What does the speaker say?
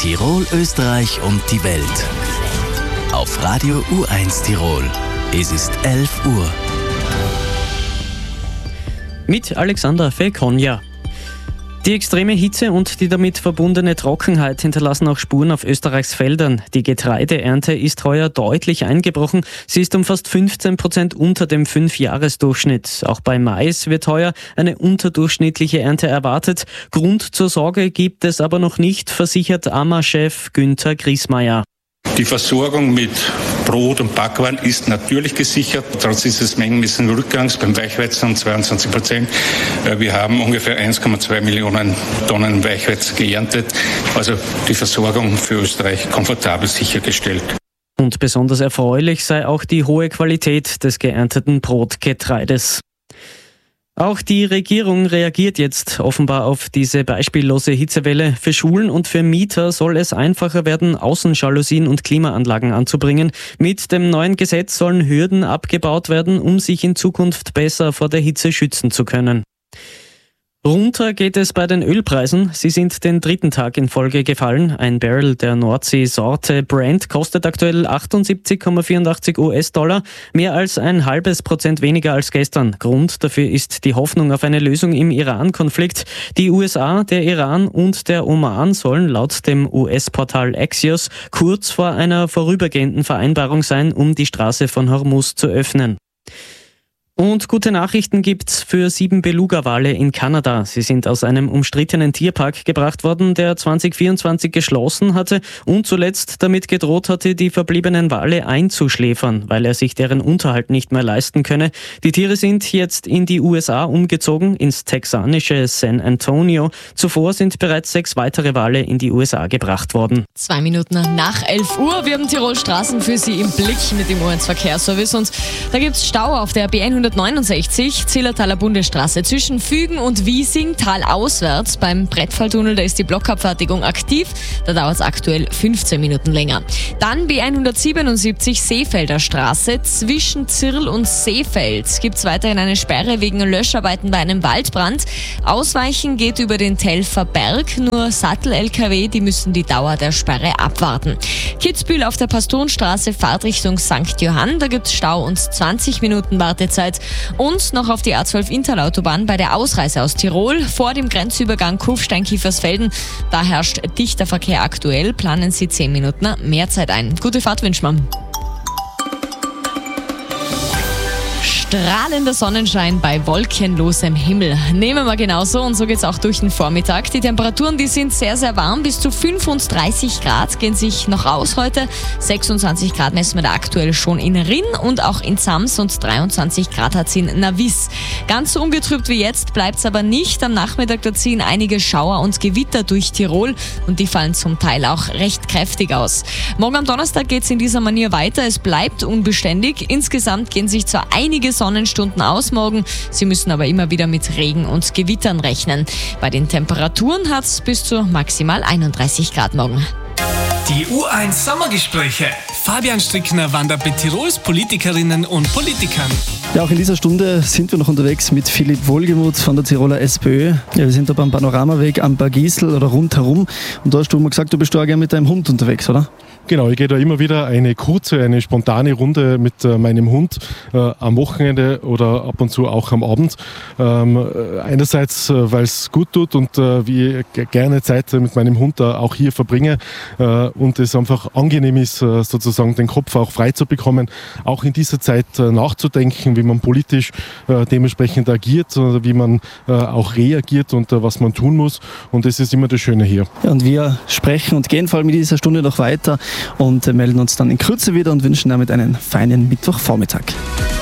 Tirol, Österreich und die Welt. Auf Radio U1 Tirol. Es ist 11 Uhr. Mit Alexander Felkonja. Die extreme Hitze und die damit verbundene Trockenheit hinterlassen auch Spuren auf Österreichs Feldern. Die Getreideernte ist heuer deutlich eingebrochen. Sie ist um fast 15% unter dem 5-Jahres-Durchschnitt. Auch bei Mais wird heuer eine unterdurchschnittliche Ernte erwartet. Grund zur Sorge gibt es aber noch nicht, versichert AMA-Chef Günther Griesmeier. Die Versorgung mit Brot und Backwaren ist natürlich gesichert, trotz dieses mengenmäßigen Rückgangs beim Weichweizen um 22%. Wir haben ungefähr 1,2 Millionen Tonnen Weichweizen geerntet, also die Versorgung für Österreich komfortabel sichergestellt. Und besonders erfreulich sei auch die hohe Qualität des geernteten Brotgetreides. Auch die Regierung reagiert jetzt offenbar auf diese beispiellose Hitzewelle. Für Schulen und für Mieter soll es einfacher werden, Außenjalousien und Klimaanlagen anzubringen. Mit dem neuen Gesetz sollen Hürden abgebaut werden, um sich in Zukunft besser vor der Hitze schützen zu können. Runter geht es bei den Ölpreisen. Sie sind den 3. Tag in Folge gefallen. Ein Barrel der Nordsee-Sorte Brent kostet aktuell 78,84 US-Dollar, mehr als 0,5% weniger als gestern. Grund dafür ist die Hoffnung auf eine Lösung im Iran-Konflikt. Die USA, der Iran und der Oman sollen laut dem US-Portal Axios kurz vor einer vorübergehenden Vereinbarung sein, um die Straße von Hormuz zu öffnen. Und gute Nachrichten gibt's für 7 Beluga-Wale in Kanada. Sie sind aus einem umstrittenen Tierpark gebracht worden, der 2024 geschlossen hatte und zuletzt damit gedroht hatte, die verbliebenen Wale einzuschläfern, weil er sich deren Unterhalt nicht mehr leisten könne. Die Tiere sind jetzt in die USA umgezogen, ins texanische San Antonio. Zuvor sind bereits 6 weitere Wale in die USA gebracht worden. 2 Minuten nach 11 Uhr. Wir haben Tirol Straßen für Sie im Blick mit dem U1 Verkehrsservice. Und da gibt's Stau auf der B169, Zillertaler Bundesstraße zwischen Fügen und Wiesing, talauswärts. Beim Brettfalltunnel, da ist die Blockabfertigung aktiv. Da dauert es aktuell 15 Minuten länger. Dann B177, Seefelder Straße. Zwischen Zirl und Seefeld gibt es weiterhin eine Sperre wegen Löscharbeiten bei einem Waldbrand. Ausweichen geht über den Telfer Berg. Nur Sattel-LKW, die müssen die Dauer der Sperre abwarten. Kitzbühel auf der Pastorenstraße, Fahrtrichtung St. Johann. Da gibt es Stau und 20 Minuten Wartezeit. Und noch auf die A12 Interlautobahn bei der Ausreise aus Tirol vor dem Grenzübergang Kufstein-Kiefersfelden. Da herrscht dichter Verkehr aktuell. Planen Sie 10 Minuten mehr Zeit ein. Gute Fahrt wünschen wir. Strahlender Sonnenschein bei wolkenlosem Himmel. Nehmen wir genauso und so geht's auch durch den Vormittag. Die Temperaturen, die sind sehr, sehr warm. Bis zu 35 Grad gehen sich noch aus heute. 26 Grad messen wir da aktuell schon in Rinn und auch in Sams und 23 Grad hat's in Navis. Ganz so ungetrübt wie jetzt bleibt's aber nicht. Am Nachmittag da ziehen einige Schauer und Gewitter durch Tirol und die fallen zum Teil auch recht kräftig aus. Morgen am Donnerstag geht's in dieser Manier weiter. Es bleibt unbeständig. Insgesamt gehen sich zwar einige Sonnenstunden aus morgen. Sie müssen aber immer wieder mit Regen und Gewittern rechnen. Bei den Temperaturen hat es bis zu maximal 31 Grad morgen. Die U1 Sommergespräche. Fabian Strickner wandert mit Tirols Politikerinnen und Politikern. Ja, auch in dieser Stunde sind wir noch unterwegs mit Philipp Wohlgemuth von der Tiroler SPÖ. Ja, wir sind da beim Panoramaweg am Bergisel oder rundherum. Und da hast du mal gesagt, du bist da gerne mit deinem Hund unterwegs, oder? Genau, ich gehe da immer wieder eine spontane Runde mit meinem Hund am Wochenende oder ab und zu auch am Abend. Einerseits, weil es gut tut und wie ich gerne Zeit mit meinem Hund auch hier verbringe und es einfach angenehm ist, sozusagen den Kopf auch frei zu bekommen, auch in dieser Zeit nachzudenken, wie man politisch dementsprechend agiert, wie man auch reagiert und was man tun muss. Und das ist immer das Schöne hier. Ja, und wir sprechen und gehen vor allem in dieser Stunde noch weiter und melden uns dann in Kürze wieder und wünschen damit einen feinen Mittwochvormittag.